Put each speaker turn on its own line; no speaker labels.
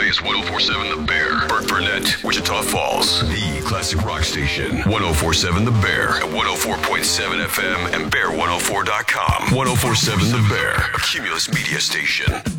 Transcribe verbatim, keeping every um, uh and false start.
is one oh four point seven The Bear. Burt Burnett, Wichita Falls. The classic rock station. one oh four point seven The Bear at one oh four point seven F M and bear one oh four dot com. one oh four point seven The Bear, a Cumulus media station.